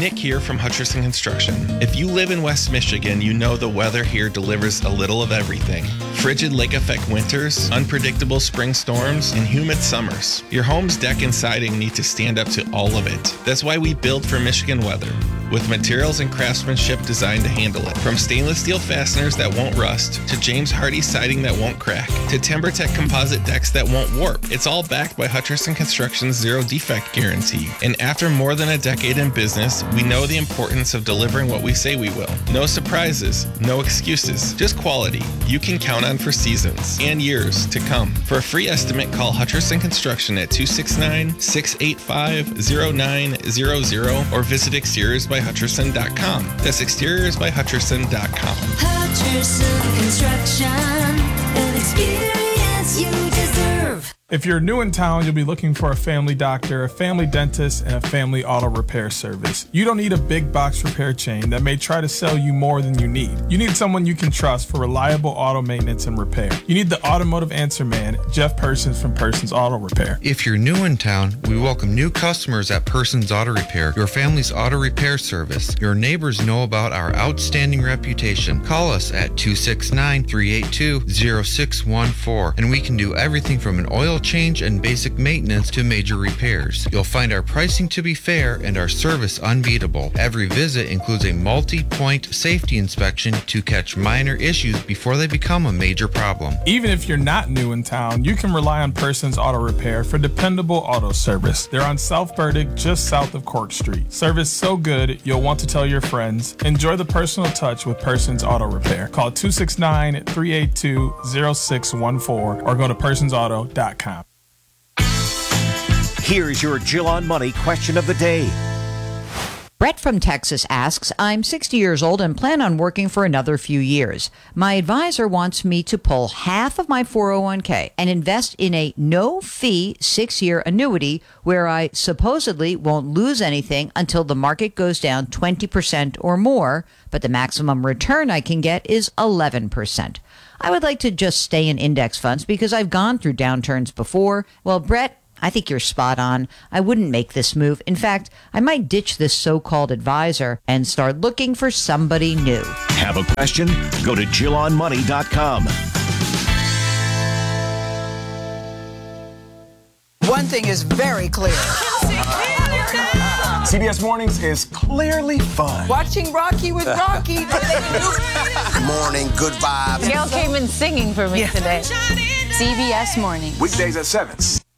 Nick here from Hutcherson Construction. If you live in West Michigan, you know the weather here delivers a little of everything. Frigid lake effect winters, unpredictable spring storms, and humid summers. Your home's deck and siding need to stand up to all of it. That's why we build for Michigan weather, with materials and craftsmanship designed to handle it. From stainless steel fasteners that won't rust, to James Hardie siding that won't crack, to TimberTech composite decks that won't warp. It's all backed by Hutcherson Construction's zero defect guarantee. And after more than a decade in business, we know the importance of delivering what we say we will. No surprises, no excuses, just quality you can count on for seasons and years to come. For a free estimate, call Hutcherson Construction at 269-685-0900 or visit exteriorsbyhutcherson.com. That's exteriorsbyhutcherson.com. Hutcherson Construction, an experience you deserve. If you're new in town, you'll be looking for a family doctor, a family dentist, and a family auto repair service. You don't need a big box repair chain that may try to sell you more than you need. You need someone you can trust for reliable auto maintenance and repair. You need the automotive answer man, Jeff Persons from Persons Auto Repair. If you're new in town, we welcome new customers at Persons Auto Repair, your family's auto repair service. Your neighbors know about our outstanding reputation. Call us at 269-382-0614, and we can do everything from an oil change and basic maintenance to major repairs. You'll find our pricing to be fair and our service unbeatable. Every visit includes a multi-point safety inspection to catch minor issues before they become a major problem. Even if you're not new in town, you can rely on Persons Auto Repair for dependable auto service. They're on South Burdick, just south of Cork Street. Service so good, you'll want to tell your friends. Enjoy the personal touch with Persons Auto Repair. Call 269-382-0614 or go to personsauto.com. Here's your Jill on Money question of the day. Brett from Texas asks, I'm 60 years old and plan on working for another few years. My advisor wants me to pull half of my 401k and invest in a no-fee 6-year annuity where I supposedly won't lose anything until the market goes down 20% or more, but the maximum return I can get is 11%. I would like to just stay in index funds because I've gone through downturns before. Well, Brett, I think you're spot on. I wouldn't make this move. In fact, I might ditch this so-called advisor and start looking for somebody new. Have a question? Go to JillOnMoney.com. One thing is very clear. CBS Mornings is clearly fun. Watching Rocky with Rocky. Good morning, good vibes. Gail came in singing for me today. CBS Mornings. Weekdays at 7.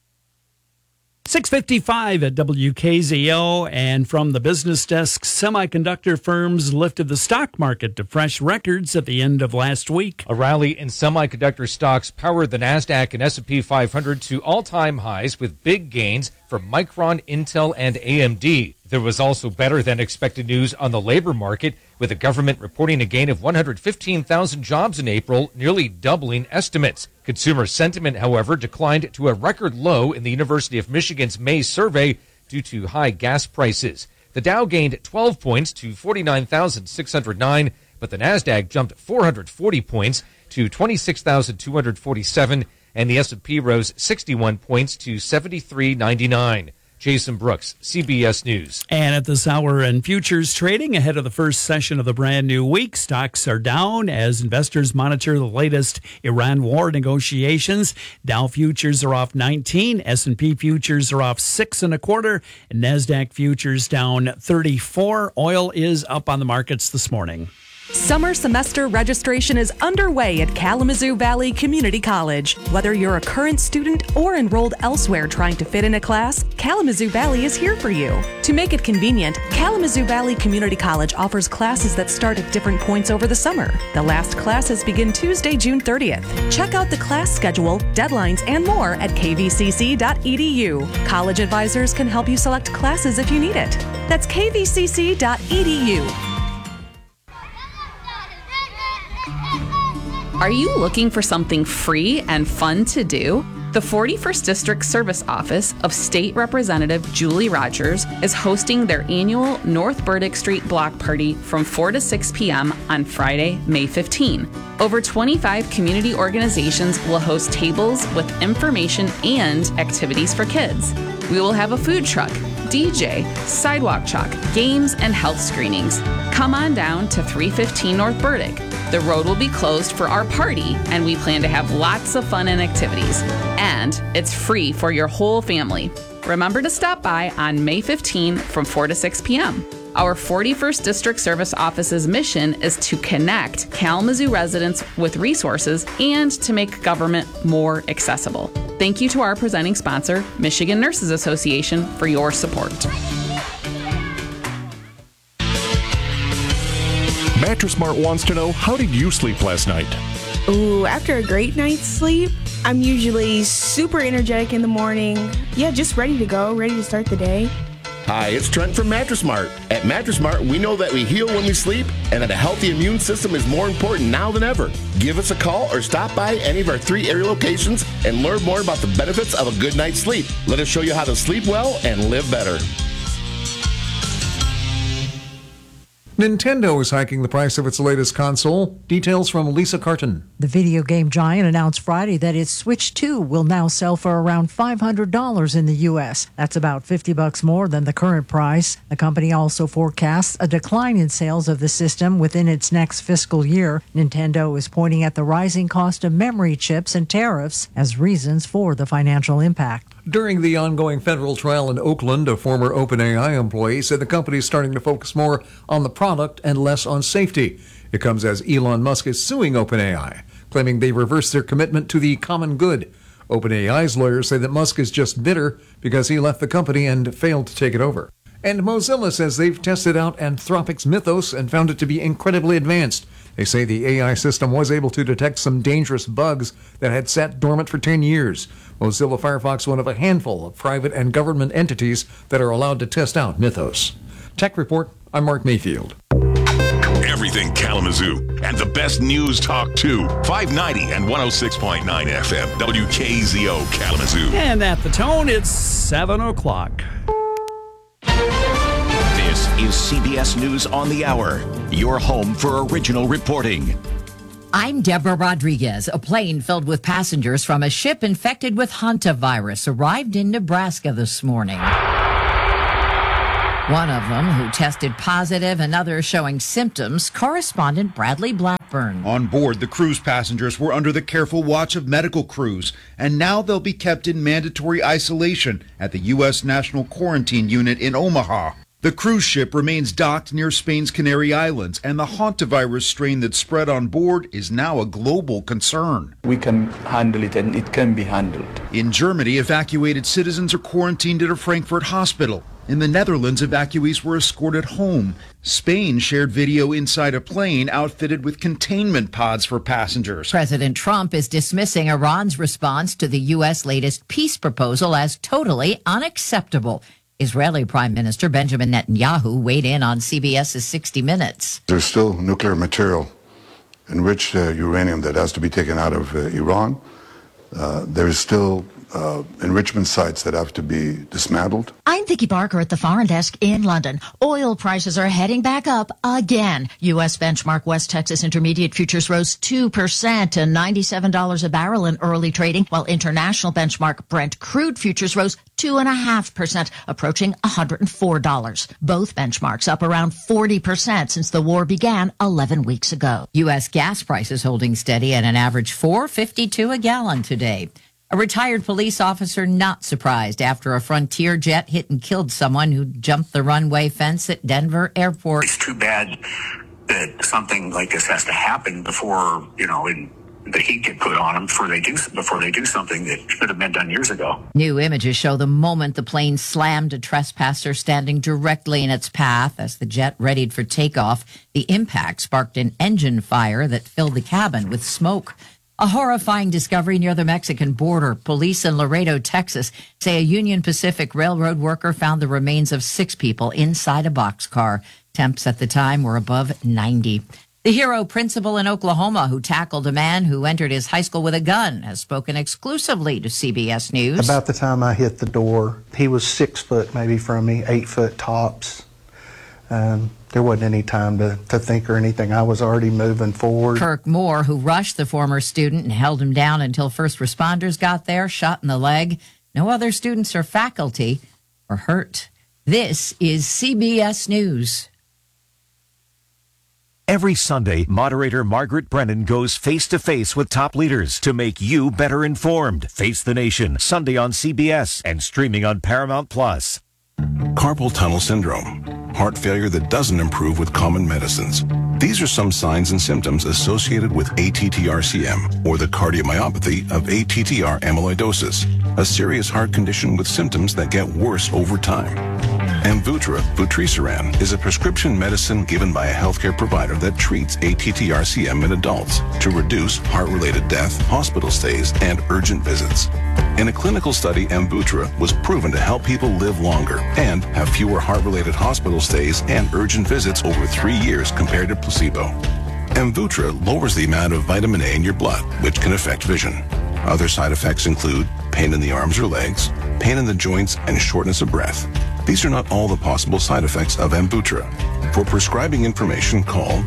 6:55 at WKZO, and from the business desk, semiconductor firms lifted the stock market to fresh records at the end of last week. A rally in semiconductor stocks powered the NASDAQ and S&P 500 to all-time highs with big gains for Micron, Intel, and AMD. There was also better than expected news on the labor market, with the government reporting a gain of 115,000 jobs in April, nearly doubling estimates. Consumer sentiment, however, declined to a record low in the University of Michigan's May survey due to high gas prices. The Dow gained 12 points to 49,609, but the NASDAQ jumped 440 points to 26,247, and the S&P rose 61 points to 73.99. Jason Brooks, CBS News. And at this hour in futures trading, ahead of the first session of the brand new week, stocks are down as investors monitor the latest Iran war negotiations. Dow futures are off 19, S&P futures are off 6 1/4, and NASDAQ futures down 34. Oil is up on the markets this morning. Summer semester registration is underway at Kalamazoo Valley Community College. Whether you're a current student or enrolled elsewhere trying to fit in a class, Kalamazoo Valley is here for you. To make it convenient, Kalamazoo Valley Community College offers classes that start at different points over the summer. The last classes begin Tuesday, June 30th. Check out the class schedule, deadlines, and more at kvcc.edu. College advisors can help you select classes if you need it. That's kvcc.edu. Are you looking for something free and fun to do? The 41st District Service Office of State Representative Julie Rogers is hosting their annual North Burdick Street Block Party from 4 to 6 p.m. on Friday, May 15. Over 25 community organizations will host tables with information and activities for kids. We will have a food truck, DJ, sidewalk chalk, games, and health screenings. Come on down to 315 North Burdick. The road will be closed for our party, and we plan to have lots of fun and activities. And it's free for your whole family. Remember to stop by on May 15 from 4 to 6 p.m. Our 41st District Service Office's mission is to connect Kalamazoo residents with resources and to make government more accessible. Thank you to our presenting sponsor, Michigan Nurses Association, for your support. Mattress Mart wants to know, how did you sleep last night? Ooh, after a great night's sleep, I'm usually super energetic in the morning. Yeah, just ready to go, ready to start the day. Hi, it's Trent from Mattress Mart. At Mattress Mart, we know that we heal when we sleep and that a healthy immune system is more important now than ever. Give us a call or stop by any of our 3 area locations and learn more about the benefits of a good night's sleep. Let us show you how to sleep well and live better. Nintendo is hiking the price of its latest console. Details from Lisa Carton. The video game giant announced Friday that its Switch 2 will now sell for around $500 in the U.S. That's about $50 more than the current price. The company also forecasts a decline in sales of the system within its next fiscal year. Nintendo is pointing at the rising cost of memory chips and tariffs as reasons for the financial impact. During the ongoing federal trial in Oakland, a former OpenAI employee said the company is starting to focus more on the product and less on safety. It comes as Elon Musk is suing OpenAI, claiming they reversed their commitment to the common good. OpenAI's lawyers say that Musk is just bitter because he left the company and failed to take it over. And Mozilla says they've tested out Anthropic's Mythos and found it to be incredibly advanced. They say the AI system was able to detect some dangerous bugs that had sat dormant for 10 years. Mozilla Firefox, one of a handful of private and government entities that are allowed to test out Mythos. Tech Report, I'm Mark Mayfield. Everything Kalamazoo and the best news talk too. 590 and 106.9 FM. WKZO Kalamazoo. And at the tone, it's 7 o'clock. This is CBS News on the Hour, your home for original reporting. I'm Deborah Rodriguez. A plane filled with passengers from a ship infected with hantavirus arrived in Nebraska this morning. One of them, who tested positive and others showing symptoms, correspondent Bradley Blackburn. On board, the cruise passengers were under the careful watch of medical crews, and now they'll be kept in mandatory isolation at the U.S. National Quarantine Unit in Omaha. The cruise ship remains docked near Spain's Canary Islands, and the hantavirus strain that spread on board is now a global concern. We can handle it, and it can be handled. In Germany, evacuated citizens are quarantined at a Frankfurt hospital. In the Netherlands, evacuees were escorted home. Spain shared video inside a plane outfitted with containment pods for passengers. President Trump is dismissing Iran's response to the U.S. latest peace proposal as totally unacceptable. Israeli Prime Minister Benjamin Netanyahu weighed in on CBS's 60 Minutes. There's still nuclear material, enriched uranium, that has to be taken out of Iran. There's still enrichment sites that have to be dismantled. I'm Vicki Barker at the Foreign Desk in London. Oil prices are heading back up again. U.S. benchmark West Texas Intermediate futures rose 2% to $97 a barrel in early trading, while international benchmark Brent crude futures rose 2.5%, approaching $104. Both benchmarks up around 40% since the war began 11 weeks ago. U.S. gas prices holding steady at an average $4.52 a gallon today. A retired police officer not surprised after a Frontier jet hit and killed someone who jumped the runway fence at Denver Airport. It's too bad that something like this has to happen before, the heat get put on them before they do something that should have been done years ago. New images show the moment the plane slammed a trespasser standing directly in its path as the jet readied for takeoff. The impact sparked an engine fire that filled the cabin with smoke. A horrifying discovery near the Mexican border. Police in Laredo, Texas, say a Union Pacific Railroad worker found the remains of 6 people inside a boxcar. Temps at the time were above 90. The hero principal in Oklahoma who tackled a man who entered his high school with a gun has spoken exclusively to CBS News. About the time I hit the door, he was 6 foot maybe from me, 8 foot tops. There wasn't any time to think or anything. I was already moving forward. Kirk Moore, who rushed the former student and held him down until first responders got there, shot in the leg. No other students or faculty were hurt. This is CBS News. Every Sunday, moderator Margaret Brennan goes face-to-face with top leaders to make you better informed. Face the Nation, Sunday on CBS and streaming on Paramount+. Carpal tunnel syndrome, heart failure that doesn't improve with common medicines. These are some signs and symptoms associated with ATTR-CM, or the cardiomyopathy of ATTR amyloidosis, a serious heart condition with symptoms that get worse over time. Amvuttra, vutrisiran, is a prescription medicine given by a healthcare provider that treats ATTR-CM in adults to reduce heart-related death, hospital stays, and urgent visits. In a clinical study, Amvuttra was proven to help people live longer and have fewer heart-related hospital stays and urgent visits over 3 years compared to placebo. Amvuttra lowers the amount of vitamin A in your blood, which can affect vision. Other side effects include pain in the arms or legs, pain in the joints, and shortness of breath. These are not all the possible side effects of Amvuttra. For prescribing information, call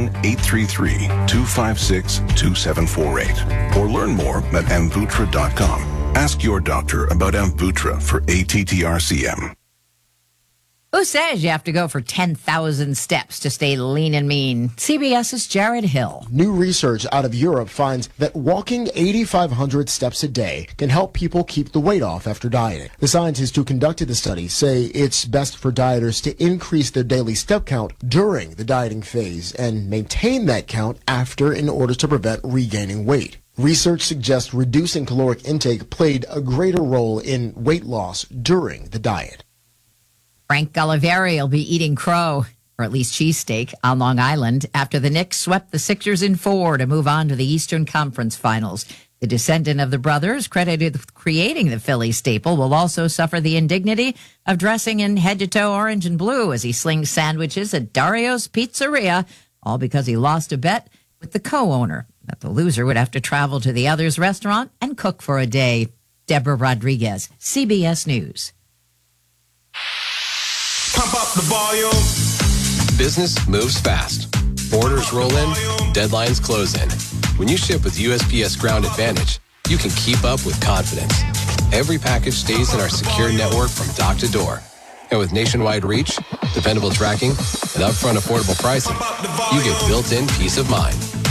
1-833-256-2748 or learn more at amvuttra.com. Ask your doctor about Amvuttra for ATTR-CM. Who says you have to go for 10,000 steps to stay lean and mean? CBS's Jared Hill. New research out of Europe finds that walking 8,500 steps a day can help people keep the weight off after dieting. The scientists who conducted the study say it's best for dieters to increase their daily step count during the dieting phase and maintain that count after in order to prevent regaining weight. Research suggests reducing caloric intake played a greater role in weight loss during the diet. Frank Gullivari will be eating crow, or at least cheesesteak, on Long Island after the Knicks swept the Sixers in 4 to move on to the Eastern Conference Finals. The descendant of the brothers, credited with creating the Philly staple, will also suffer the indignity of dressing in head-to-toe orange and blue as he slings sandwiches at Dario's Pizzeria, all because he lost a bet with the co-owner that the loser would have to travel to the other's restaurant and cook for a day. Deborah Rodriguez, CBS News. Pump up the volume. Business moves fast. Orders roll in, deadlines close in. When you ship with USPS Ground Advantage, you can keep up with confidence. Every package stays in our secure network from dock to door. And with nationwide reach, dependable tracking, and upfront affordable pricing, you get built-in peace of mind.